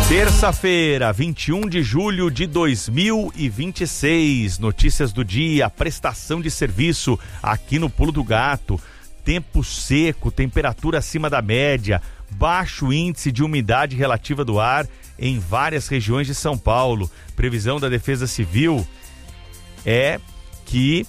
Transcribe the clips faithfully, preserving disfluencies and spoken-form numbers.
Terça-feira, vinte e um de julho de dois mil e vinte e seis. Notícias do dia, prestação de serviço aqui no Pulo do Gato. Tempo seco, temperatura acima da média, baixo índice de umidade relativa do ar em várias regiões de São Paulo. Previsão da Defesa Civil é que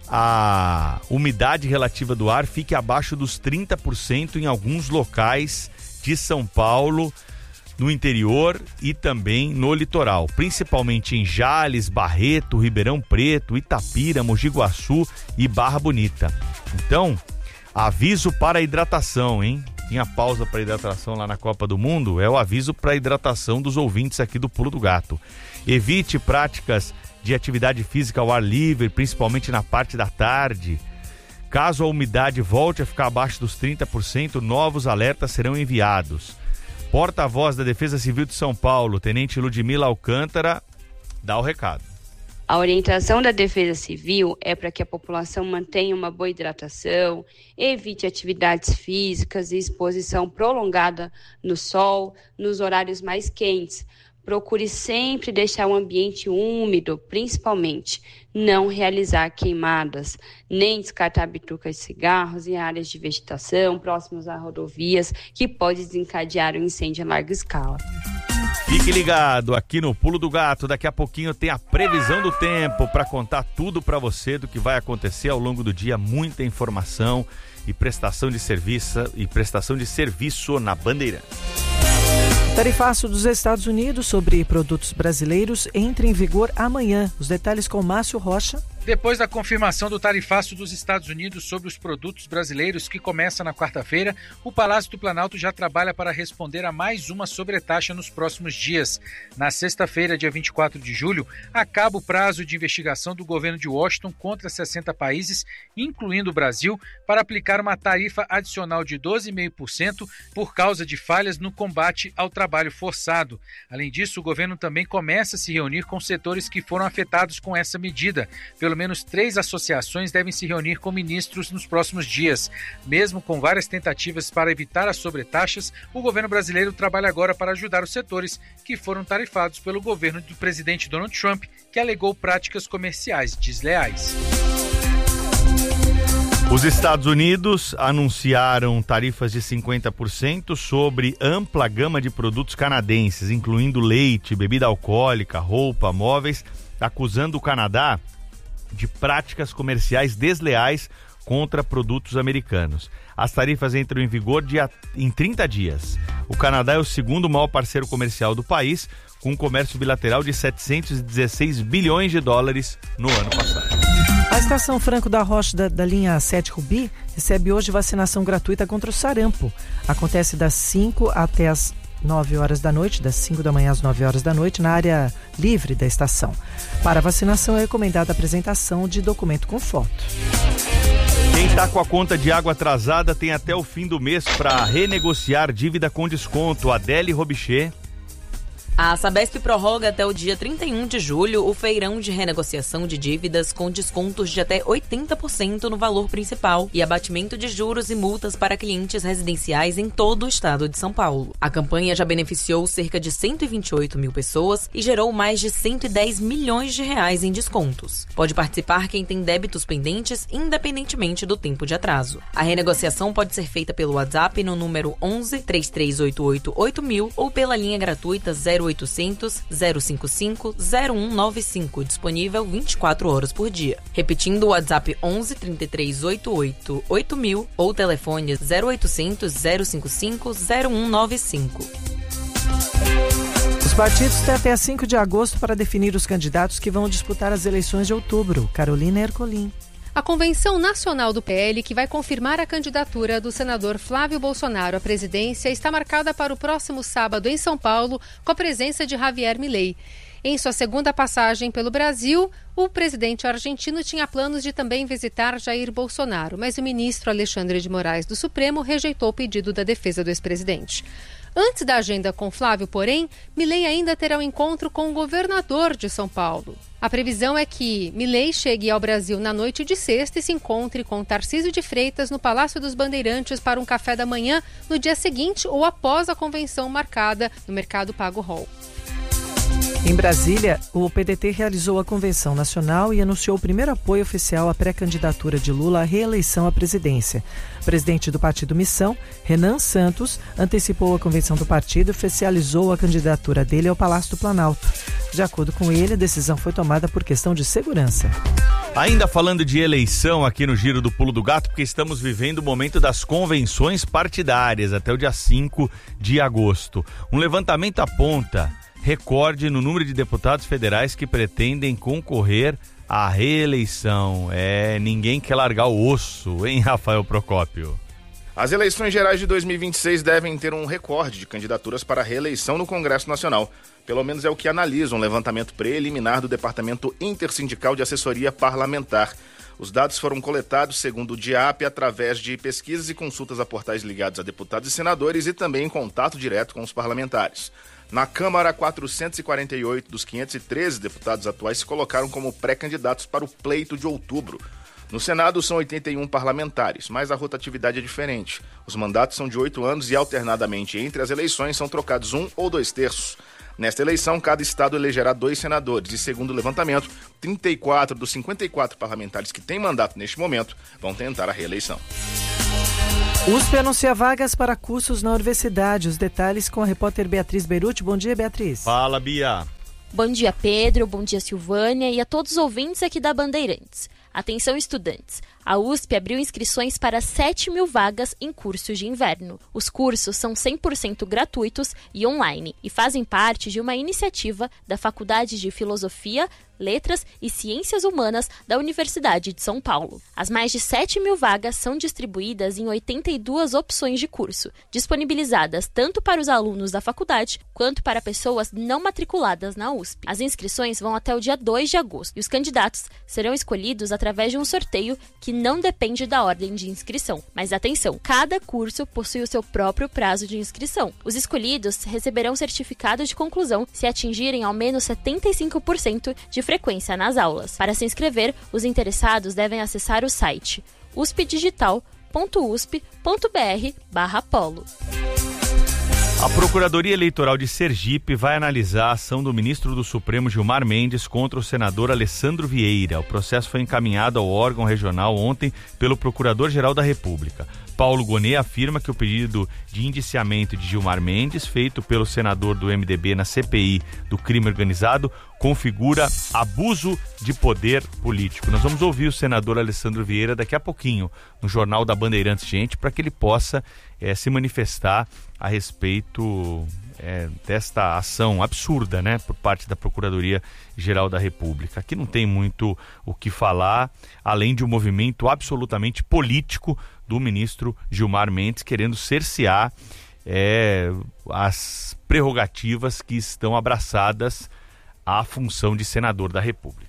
a umidade relativa do ar fique abaixo dos trinta por cento em alguns locais de São Paulo, no interior e também no litoral, principalmente em Jales, Barreto, Ribeirão Preto, Itapira, Mogi Guaçu e Barra Bonita. Então, aviso para hidratação, hein? Tinha pausa para hidratação lá na Copa do Mundo, é o aviso para hidratação dos ouvintes aqui do Pulo do Gato. Evite práticas de atividade física ao ar livre, principalmente na parte da tarde. Caso a umidade volte a ficar abaixo dos trinta por cento, novos alertas serão enviados. Porta-voz da Defesa Civil de São Paulo, Tenente Ludmila Alcântara, dá o recado. A orientação da Defesa Civil é para que a população mantenha uma boa hidratação, evite atividades físicas e exposição prolongada no sol, nos horários mais quentes. Procure sempre deixar o ambiente úmido, principalmente não realizar queimadas, nem descartar bitucas de cigarros em áreas de vegetação próximas a rodovias, que pode desencadear um incêndio em larga escala. Fique ligado aqui no Pulo do Gato, daqui a pouquinho tem a previsão do tempo para contar tudo para você do que vai acontecer ao longo do dia, muita informação e prestação de serviço e prestação de serviço na Bandeirante. Tarifaço dos Estados Unidos sobre produtos brasileiros entra em vigor amanhã. Os detalhes com Márcio Rocha. Depois da confirmação do tarifaço dos Estados Unidos sobre os produtos brasileiros, que começa na quarta-feira, o Palácio do Planalto já trabalha para responder a mais uma sobretaxa nos próximos dias. Na sexta-feira, dia vinte e quatro de julho, acaba o prazo de investigação do governo de Washington contra sessenta países, incluindo o Brasil, para aplicar uma tarifa adicional de doze vírgula cinco por cento por causa de falhas no combate ao trabalho forçado. Além disso, o governo também começa a se reunir com setores que foram afetados com essa medida. Pelo menos três associações devem se reunir com ministros nos próximos dias. Mesmo com várias tentativas para evitar as sobretaxas, o governo brasileiro trabalha agora para ajudar os setores que foram tarifados pelo governo do presidente Donald Trump, que alegou práticas comerciais desleais. Os Estados Unidos anunciaram tarifas de cinquenta por cento sobre ampla gama de produtos canadenses, incluindo leite, bebida alcoólica, roupa, móveis, acusando o Canadá de práticas comerciais desleais contra produtos americanos. As tarifas entram em vigor de, em trinta dias. O Canadá é o segundo maior parceiro comercial do país, com um comércio bilateral de setecentos e dezesseis bilhões de dólares no ano passado. A Estação Franco da Rocha da, da linha sete Rubi recebe hoje vacinação gratuita contra o sarampo. Acontece das cinco até as nove horas da noite, das cinco da manhã às nove horas da noite, na área livre da estação. Para a vacinação é recomendada a apresentação de documento com foto. Quem está com a conta de água atrasada tem até o fim do mês para renegociar dívida com desconto. Adele Robichê. A Sabesp prorroga até o dia trinta e um de julho o feirão de renegociação de dívidas com descontos de até oitenta por cento no valor principal e abatimento de juros e multas para clientes residenciais em todo o estado de São Paulo. A campanha já beneficiou cerca de cento e vinte e oito mil pessoas e gerou mais de cento e dez milhões de reais em descontos. Pode participar quem tem débitos pendentes, independentemente do tempo de atraso. A renegociação pode ser feita pelo WhatsApp no número onze, três três oito oito, oito mil ou pela linha gratuita zero oitocentos, zero cinco cinco, zero um nove cinco, disponível vinte e quatro horas por dia. Repetindo, o WhatsApp onze, trinta e três oito oito, oito mil ou telefone zero oitocentos, zero cinco cinco, zero um nove cinco. Os partidos têm até cinco de agosto para definir os candidatos que vão disputar as eleições de outubro. Carolina Ercolim. A Convenção Nacional do P L, que vai confirmar a candidatura do senador Flávio Bolsonaro à presidência, está marcada para o próximo sábado em São Paulo, com a presença de Javier Milei. Em sua segunda passagem pelo Brasil, o presidente argentino tinha planos de também visitar Jair Bolsonaro, mas o ministro Alexandre de Moraes do Supremo rejeitou o pedido da defesa do ex-presidente. Antes da agenda com Flávio, porém, Milei ainda terá um encontro com o governador de São Paulo. A previsão é que Milei chegue ao Brasil na noite de sexta e se encontre com Tarcísio de Freitas no Palácio dos Bandeirantes para um café da manhã no dia seguinte ou após a convenção marcada no Mercado Pago Hall. Em Brasília, o P D T realizou a convenção nacional e anunciou o primeiro apoio oficial à pré-candidatura de Lula à reeleição à presidência. O presidente do partido Missão, Renan Santos, antecipou a convenção do partido e oficializou a candidatura dele ao Palácio do Planalto. De acordo com ele, a decisão foi tomada por questão de segurança. Ainda falando de eleição aqui no Giro do Pulo do Gato, porque estamos vivendo o momento das convenções partidárias até o dia cinco de agosto. Um levantamento aponta recorde no número de deputados federais que pretendem concorrer à reeleição. É, ninguém quer largar o osso, hein, Rafael Procópio? As eleições gerais de dois mil e vinte e seis devem ter um recorde de candidaturas para a reeleição no Congresso Nacional. Pelo menos é o que analisa um levantamento preliminar do Departamento Intersindical de Assessoria Parlamentar. Os dados foram coletados, segundo o DIAP, através de pesquisas e consultas a portais ligados a deputados e senadores e também em contato direto com os parlamentares. Na Câmara, quatrocentos e quarenta e oito dos quinhentos e treze deputados atuais se colocaram como pré-candidatos para o pleito de outubro. No Senado, são oitenta e um parlamentares, mas a rotatividade é diferente. Os mandatos são de oito anos e, alternadamente entre as eleições, são trocados um ou dois terços. Nesta eleição, cada estado elegerá dois senadores e, segundo o levantamento, trinta e quatro dos cinquenta e quatro parlamentares que têm mandato neste momento vão tentar a reeleição. U S P anuncia vagas para cursos na universidade. Os detalhes com a repórter Beatriz Beruti. Bom dia, Beatriz. Fala, Bia. Bom dia, Pedro. Bom dia, Silvânia e a todos os ouvintes aqui da Bandeirantes. Atenção, estudantes. A U S P abriu inscrições para sete mil vagas em cursos de inverno. Os cursos são cem por cento gratuitos e online e fazem parte de uma iniciativa da Faculdade de Filosofia, Letras e Ciências Humanas da Universidade de São Paulo. As mais de sete mil vagas são distribuídas em oitenta e duas opções de curso, disponibilizadas tanto para os alunos da faculdade quanto para pessoas não matriculadas na U S P. As inscrições vão até o dia dois de agosto e os candidatos serão escolhidos através de um sorteio que não depende da ordem de inscrição. Mas atenção, cada curso possui o seu próprio prazo de inscrição. Os escolhidos receberão certificado de conclusão se atingirem ao menos setenta e cinco por cento de frequência nas aulas. Para se inscrever, os interessados devem acessar o site uspdigital ponto usp ponto br barra polo. A Procuradoria Eleitoral de Sergipe vai analisar a ação do ministro do Supremo Gilmar Mendes contra o senador Alessandro Vieira. O processo foi encaminhado ao órgão regional ontem pelo Procurador-Geral da República. Paulo Gonet afirma que o pedido de indiciamento de Gilmar Mendes, feito pelo senador do M D B na C P I do crime organizado, configura abuso de poder político. Nós vamos ouvir o senador Alessandro Vieira daqui a pouquinho no Jornal da Bandeirantes, gente, para que ele possa é, se manifestar a respeito é, desta ação absurda, né, por parte da Procuradoria-Geral da República. Aqui não tem muito o que falar, além de um movimento absolutamente político do ministro Gilmar Mendes querendo cercear é, as prerrogativas que estão abraçadas à função de senador da República.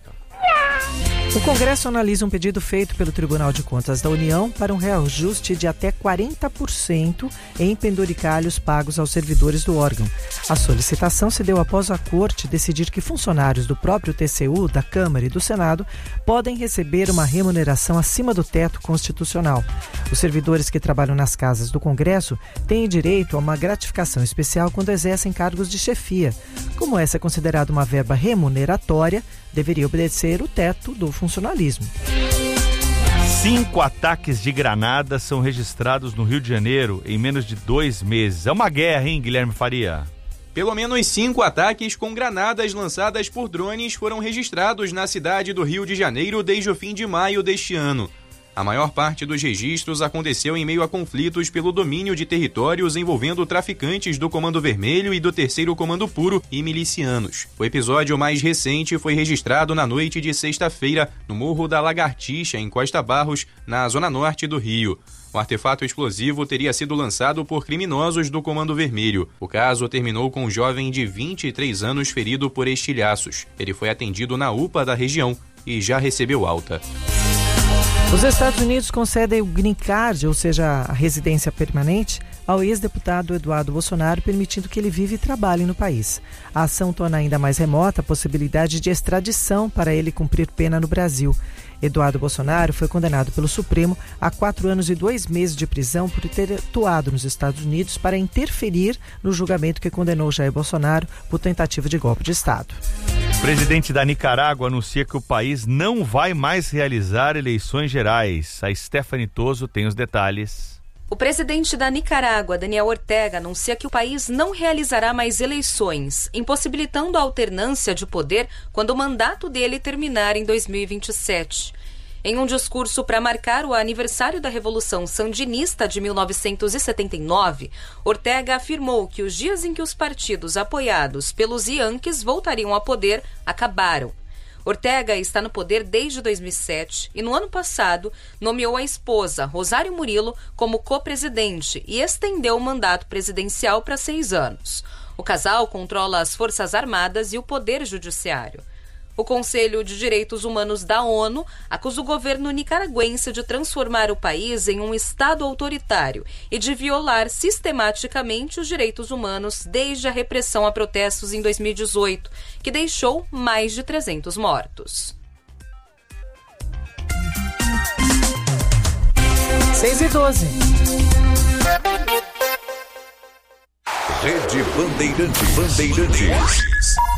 O Congresso analisa um pedido feito pelo Tribunal de Contas da União para um reajuste de até quarenta por cento em penduricalhos pagos aos servidores do órgão. A solicitação se deu após a Corte decidir que funcionários do próprio T C U, da Câmara e do Senado podem receber uma remuneração acima do teto constitucional. Os servidores que trabalham nas casas do Congresso têm direito a uma gratificação especial quando exercem cargos de chefia. Como essa é considerada uma verba remuneratória, deveria obedecer o teto do funcionalismo. Cinco ataques de granadas são registrados no Rio de Janeiro em menos de dois meses. É uma guerra, hein, Guilherme Faria? Pelo menos cinco ataques com granadas lançadas por drones foram registrados na cidade do Rio de Janeiro desde o fim de maio deste ano. A maior parte dos registros aconteceu em meio a conflitos pelo domínio de territórios envolvendo traficantes do Comando Vermelho e do Terceiro Comando Puro e milicianos. O episódio mais recente foi registrado na noite de sexta-feira no Morro da Lagartixa, em Costa Barros, na zona norte do Rio. O artefato explosivo teria sido lançado por criminosos do Comando Vermelho. O caso terminou com um jovem de vinte e três anos ferido por estilhaços. Ele foi atendido na U P A da região e já recebeu alta. Os Estados Unidos concedem o Green Card, ou seja, a residência permanente, ao ex-deputado Eduardo Bolsonaro, permitindo que ele viva e trabalhe no país. A ação torna ainda mais remota a possibilidade de extradição para ele cumprir pena no Brasil. Eduardo Bolsonaro foi condenado pelo Supremo a quatro anos e dois meses de prisão por ter atuado nos Estados Unidos para interferir no julgamento que condenou Jair Bolsonaro por tentativa de golpe de Estado. O presidente da Nicarágua anuncia que o país não vai mais realizar eleições gerais. A Stephanie Toso tem os detalhes. O presidente da Nicarágua, Daniel Ortega, anuncia que o país não realizará mais eleições, impossibilitando a alternância de poder quando o mandato dele terminar em dois mil e vinte e sete. Em um discurso para marcar o aniversário da Revolução Sandinista de mil novecentos e setenta e nove, Ortega afirmou que os dias em que os partidos apoiados pelos Yankees voltariam ao poder acabaram. Ortega está no poder desde dois mil e sete e, no ano passado, nomeou a esposa, Rosário Murilo, como co-presidente e estendeu o mandato presidencial para seis anos. O casal controla as Forças Armadas e o Poder Judiciário. O Conselho de Direitos Humanos da ONU acusa o governo nicaragüense de transformar o país em um Estado autoritário e de violar sistematicamente os direitos humanos desde a repressão a protestos em dois mil e dezoito, que deixou mais de trezentos mortos. seis e doze. Rede Bandeirantes. Bandeirantes.